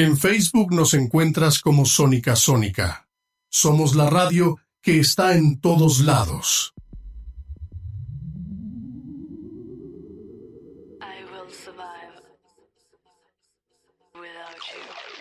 En Facebook nos encuentras como Sónica Sónica. Somos la radio que está en todos lados. I will survive without you.